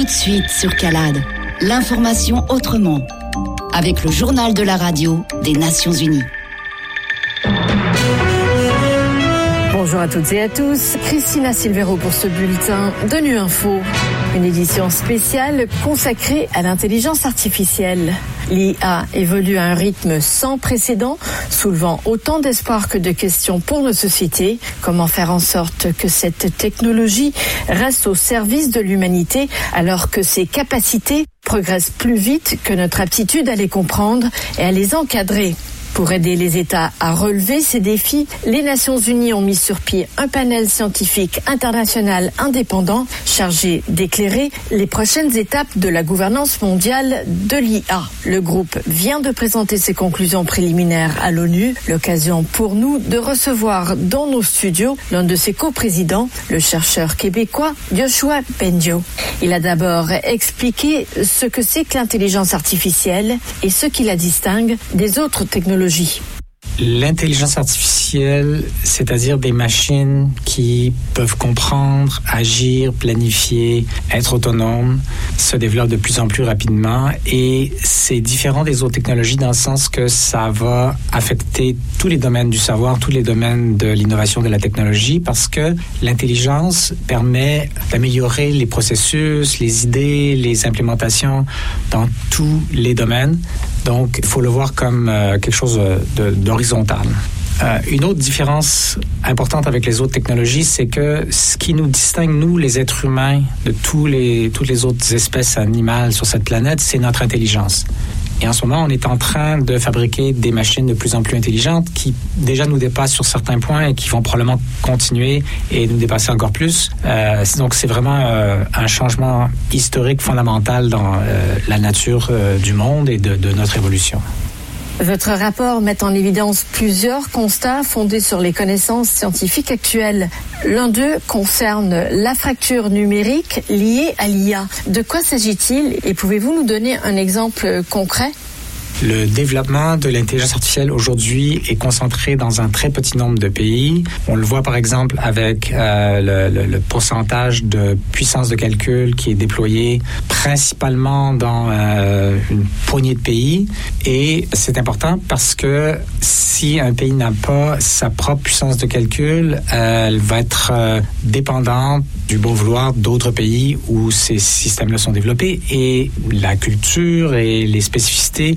de suite sur CALAD, l'information autrement, avec le journal de la radio des Nations Unies. Bonjour à toutes et à tous, Christina Silvero pour ce bulletin de Nu Info. Une édition spéciale consacrée à l'intelligence artificielle. L'IA évolue à un rythme sans précédent, soulevant autant d'espoir que de questions pour nos sociétés. Comment faire en sorte que cette technologie reste au service de l'humanité alors que ses capacités progressent plus vite que notre aptitude à les comprendre et à les encadrer? Pour aider les États à relever ces défis, les Nations Unies ont mis sur pied un panel scientifique international indépendant chargé d'éclairer les prochaines étapes de la gouvernance mondiale de l'IA. Le groupe vient de présenter ses conclusions préliminaires à l'ONU, l'occasion pour nous de recevoir dans nos studios l'un de ses coprésidents, le chercheur québécois Yoshua Bengio. Il a d'abord expliqué ce que c'est que l'intelligence artificielle et ce qui la distingue des autres technologies. L'intelligence artificielle, c'est-à-dire des machines qui peuvent comprendre, agir, planifier, être autonomes, se développe de plus en plus rapidement et c'est différent des autres technologies dans le sens que ça va affecter tous les domaines du savoir, tous les domaines de l'innovation de la technologie parce que l'intelligence permet d'améliorer les processus, les idées, les implémentations dans tous les domaines. Donc, il faut le voir comme quelque chose d'horizontal. Une autre différence importante avec les autres technologies, c'est que ce qui nous distingue, nous, les êtres humains, de toutes les autres espèces animales sur cette planète, c'est notre intelligence. Et en ce moment, on est en train de fabriquer des machines de plus en plus intelligentes qui déjà nous dépassent sur certains points et qui vont probablement continuer et nous dépasser encore plus. Donc, c'est vraiment un changement historique fondamental dans la nature du monde et de notre évolution. Votre rapport met en évidence plusieurs constats fondés sur les connaissances scientifiques actuelles. L'un d'eux concerne la fracture numérique liée à l'IA. De quoi s'agit-il et pouvez-vous nous donner un exemple concret ? Le développement de l'intelligence artificielle aujourd'hui est concentré dans un très petit nombre de pays. On le voit par exemple avec le pourcentage de puissance de calcul qui est déployé principalement dans une poignée de pays. Et c'est important parce que si un pays n'a pas sa propre puissance de calcul, elle va être dépendante du bon vouloir d'autres pays où ces systèmes-là sont développés. Et la culture et les spécificités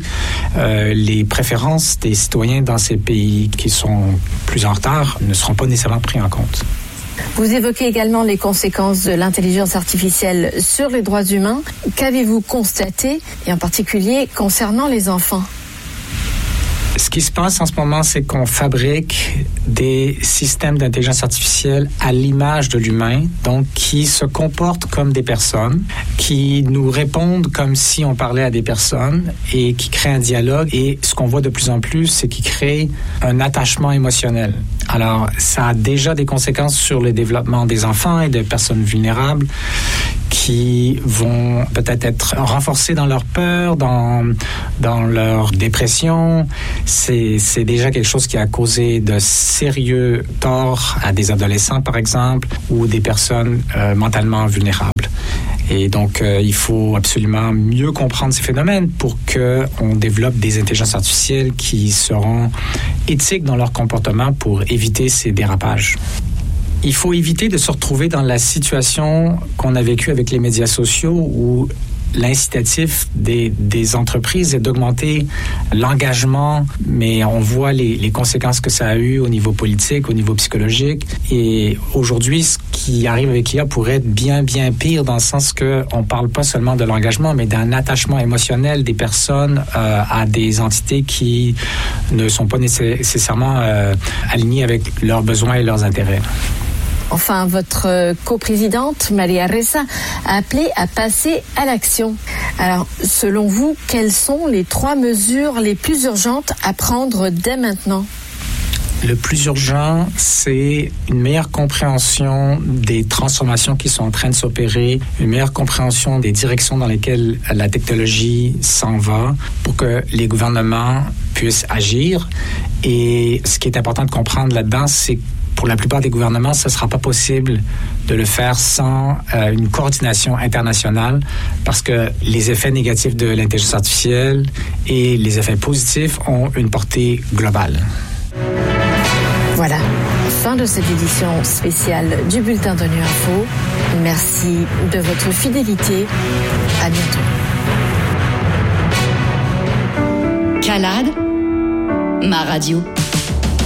les préférences des citoyens dans ces pays qui sont plus en retard ne seront pas nécessairement pris en compte. Vous évoquez également les conséquences de l'intelligence artificielle sur les droits humains. Qu'avez-vous constaté, et en particulier concernant les enfants ? Ce qui se passe en ce moment, c'est qu'on fabrique des systèmes d'intelligence artificielle à l'image de l'humain, donc qui se comportent comme des personnes, qui nous répondent comme si on parlait à des personnes et qui créent un dialogue. Et ce qu'on voit de plus en plus, c'est qu'ils créent un attachement émotionnel. Alors, ça a déjà des conséquences sur le développement des enfants et des personnes vulnérables qui vont peut-être être renforcés dans leur peur, dans leur dépression. C'est déjà quelque chose qui a causé de sérieux torts à des adolescents, par exemple, ou des personnes mentalement vulnérables. Et donc, il faut absolument mieux comprendre ces phénomènes pour qu'on développe des intelligences artificielles qui seront éthiques dans leur comportement pour éviter ces dérapages. Il faut éviter de se retrouver dans la situation qu'on a vécue avec les médias sociaux où l'incitatif des entreprises est d'augmenter l'engagement, mais on voit les conséquences que ça a eu au niveau politique, au niveau psychologique. Et aujourd'hui, ce qui arrive avec l'IA pourrait être bien, bien pire dans le sens qu'on ne parle pas seulement de l'engagement, mais d'un attachement émotionnel des personnes à des entités qui ne sont pas nécessairement alignées avec leurs besoins et leurs intérêts. Enfin, votre coprésidente, Maria Ressa, a appelé à passer à l'action. Alors, selon vous, quelles sont les 3 mesures les plus urgentes à prendre dès maintenant ? Le plus urgent, c'est une meilleure compréhension des transformations qui sont en train de s'opérer, une meilleure compréhension des directions dans lesquelles la technologie s'en va pour que les gouvernements puissent agir. Et ce qui est important de comprendre là-dedans, c'est pour la plupart des gouvernements, ce ne sera pas possible de le faire sans une coordination internationale parce que les effets négatifs de l'intelligence artificielle et les effets positifs ont une portée globale. Voilà, fin de cette édition spéciale du Bulletin d'ONU Info. Merci de votre fidélité. À bientôt. CALAD, ma radio.